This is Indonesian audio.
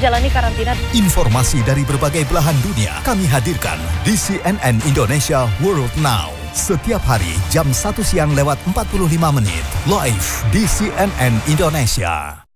menjalani karantina. Informasi dari berbagai belahan dunia kami hadirkan di CNN Indonesia World Now. Setiap hari jam 1 siang lewat 45 menit live di CNN Indonesia.